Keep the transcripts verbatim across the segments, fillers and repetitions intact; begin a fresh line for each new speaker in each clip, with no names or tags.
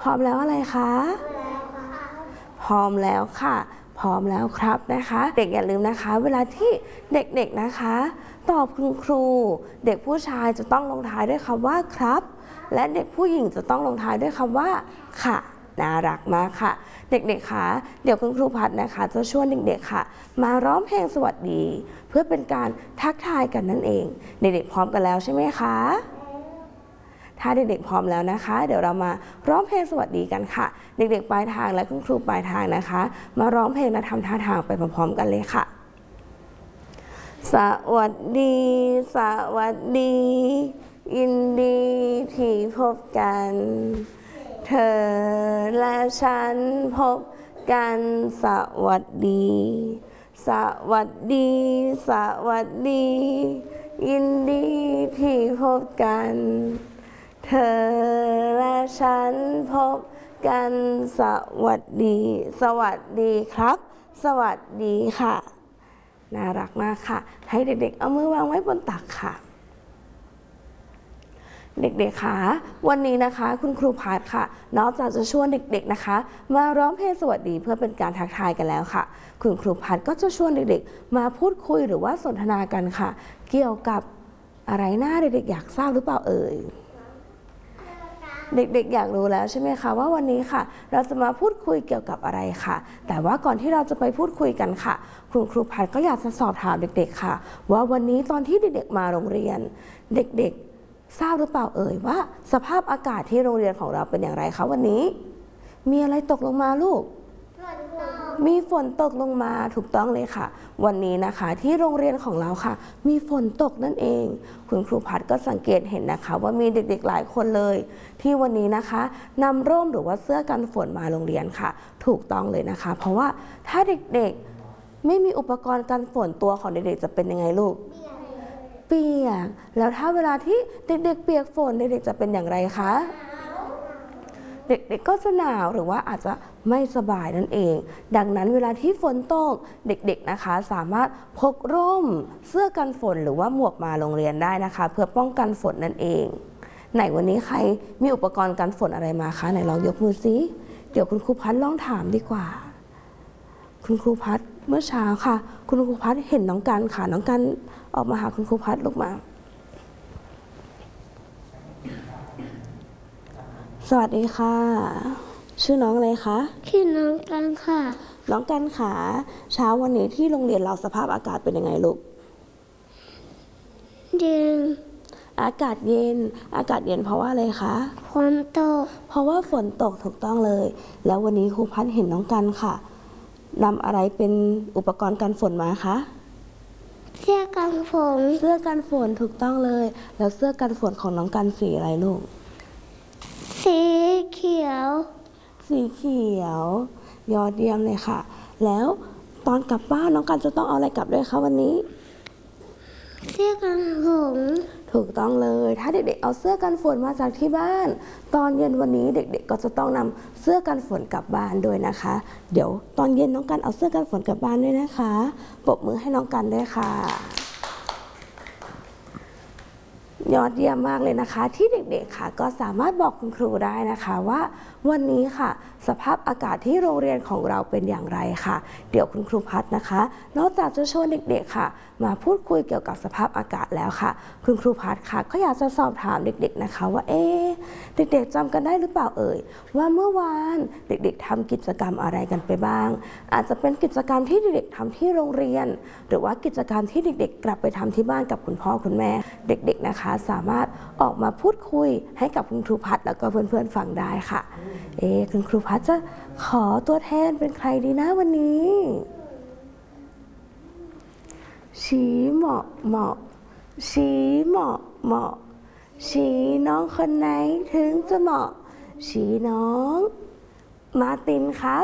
พร้อมแล้วอะไรคะพร้อมแล้วค่ะพร้อมแล้วครับนะคะเด็กอย่าลืมนะคะเวลาที่เด็กๆนะคะตอบคุณครูเด็กผู้ชายจะต้องลงท้ายด้วยคำว่าครับและเด็กผู้หญิงจะต้องลงท้ายด้วยคำว่าค่ะน่ารักมากค่ะเด็กๆคะเดี๋ยวคุณครูพัดนะคะจะชวนเด็กๆค่ะมาร้องเพลงสวัสดีเพื่อเป็นการทักทายกันนั่นเองเด็กๆพร้อมกันแล้วใช่ไหมคะถ้าเด็กๆพร้อมแล้วนะคะเดี๋ยวเรามาร้องเพลงสวัสดีกันค่ะเด็กๆปลายทางและคุณครูปลายทางนะคะมาร้องเพลงและทำท่าทางไปพร้อมๆกันเลยค่ะสวัสดีสวัสดียินดีที่พบกันเธอและฉันพบกันสวัสดีสวัสดีสวัสดียินดีที่พบกันเธอและฉันพบกันสวัสดีสวัสดีครับสวัสดีค่ะน่ารักมากค่ะให้เด็กๆเอามือวางไว้บนตักค่ะเด็กๆคะวันนี้นะคะคุณครูพัดค่ะนอกจากจะชวนเด็กๆนะคะมาร้องเพลงสวัสดีเพื่อเป็นการทักทายกันแล้วค่ะคุณครูพัดก็จะชวนเด็กๆมาพูดคุยหรือว่าสนทนากันค่ะเกี่ยวกับอะไรน่าเด็กๆอยากทราบหรือเปล่าเอ่ยเด็กๆอยากรู้แล้วใช่ไหมคะว่าวันนี้ค่ะเราจะมาพูดคุยเกี่ยวกับอะไรค่ะแต่ว่าก่อนที่เราจะไปพูดคุยกันค่ะคุณครูพัดก็อยากจะสอบถามเด็กๆค่ะว่าวันนี้ตอนที่เด็กๆมาโรงเรียนเด็กๆทราบหรือเปล่าเอ่ยว่าสภาพอากาศที่โรงเรียนของเราเป็นอย่างไรคะวันนี้มีอะไรตกลงมาลูกมีฝนตกลงมาถูกต้องเลยค่ะวันนี้นะคะที่โรงเรียนของเราค่ะมีฝนตกนั่นเองคุณครูพัดก็สังเกตเห็นนะคะว่ามีเด็กๆหลายคนเลยที่วันนี้นะคะนำร่มหรือว่าเสื้อกันฝนมาโรงเรียนค่ะถูกต้องเลยนะคะเพราะว่าถ้าเด็กๆไม่มีอุปกรณ์กันฝนตัวของเด็กๆจะเป็นยังไงลูกเปียกแล้วถ้าเวลาที่เด็กๆเปียกฝนเด็กๆจะเป็นอย่างไรคะเด็กๆก็จะหนาวหรือว่าอาจจะไม่สบายนั่นเองดังนั้นเวลาที่ฝนตกเด็กๆนะคะสามารถพกร่มเสื้อกันฝนหรือว่าหมวกมาโรงเรียนได้นะคะเพื่อป้องกันฝนนั่นเองไหนวันนี้ใครมีอุปกรณ์กันฝนอะไรมาคะไหนลองยกมือซิเดี๋ยวคุณครูพัดลองถามดีกว่าคุณครูพัดเมื่อเช้าค่ะคุณครูพัดเห็นน้องกันค่ะน้องกันออกมาหาคุณครูพัดลูกมาสวัสดีค่ะชื่อน้องอะไรคะ
ชื่อน้องกันค่ะ
น้องกันค่ะเช้าวันนี้ที่โรงเรียนเราสภาพอากาศเป็นยังไงลูก
เย็น
อากาศเย็นอากาศเย็นเพราะว่าอะไรคะ
ฝนตก
เพราะว่าฝนตกถูกต้องเลยแล้ววันนี้ครูพัดเห็นน้องกันค่ะนำอะไรเป็นอุปกรณ์กันฝนมาคะ
เสื้อกันฝน
เสื้อกันฝนถูกต้องเลยแล้วเสื้อกันฝนของน้องกันสีอะไรลูก
สีเขียว
สีเขียวยอดเยี่ยมเลยค่ะแล้วตอนกลับบ้านน้องกันจะต้องเอาอะไรกลับด้วยคะวันนี้
เสื้อกันฝน
ถูกต้องเลยถ้าเด็กๆเอาเสื้อกันฝนมาจากที่บ้านตอนเย็นวันนี้เด็กๆก็จะต้องนำเสื้อกันฝนกลับบ้านด้วยนะคะเดี๋ยวตอนเย็นน้องกันเอาเสื้อกันฝนกลับบ้านด้วยนะคะปรบมือให้น้องกันด้วยค่ะยอดเยี่ยมมากเลยนะคะที่เด็กๆค่ะก็สามารถบอกคุณครูได้นะคะว่าวันนี้ค่ะสภาพอากาศที่โรงเรียนของเราเป็นอย่างไรค่ะเดี๋ยวคุณครูพัดนะคะนอกจากจะชวนเด็กๆค่ะมาพูดคุยเกี่ยวกับสภาพอากาศแล้วค่ะคุณครูพัดค่ะก็อยากจะสอบถามเด็กๆนะคะว่าเอ๊ะเด็กๆจำกันได้หรือเปล่าเอ่ยว่าเมื่อวานเด็กๆทำกิจกรรมอะไรกันไปบ้างอาจจะเป็นกิจกรรมที่เด็กๆทำที่โรงเรียนหรือว่ากิจกรรมที่เด็กๆกลับไปทำที่บ้านกับคุณพ่อคุณแม่เด็กๆนะคะสามารถออกมาพูดคุยให้กับคุณครูพัดแล้วก็เพื่อนๆฟังได้ค่ะเอ๊ะคุณครูพัดจะขอตัวแทนเป็นใครดีนะวันนี้ชี้เหมาะเหมาะชี้เหมาะเหมาะชี้น้องคนไหนถึงจะเหมาะชี้น้องมาตินครับ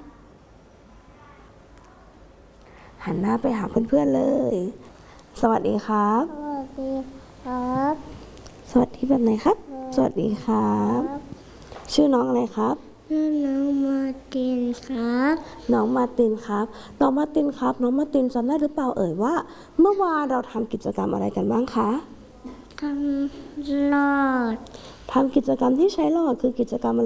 หันหน้าไปหาเพื่อนๆเลยสวัสดีครับ
สวัสดีครับ
สวัสดีแบบไหนครับสวัสดีครับชื่อน้องอะไรครับ
ชื่อน้องมาตินครับ
น้องมาตินครับน้องมาตินครับน้องมาตินจำได้หรือเปล่าเอ่ยว่าเมื่อวานเราทำกิจกรรมอะไรกันบ้างคะ
ทำหลอด
ทำกิจกรรมที่ใช้หลอดคือกิจกรรมอะไร